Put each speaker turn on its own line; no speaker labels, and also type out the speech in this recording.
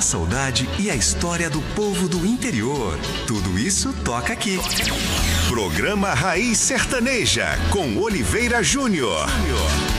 saudade e a história do povo do interior. Tudo isso toca aqui. Programa Raiz Sertaneja, com Oliveira Júnior.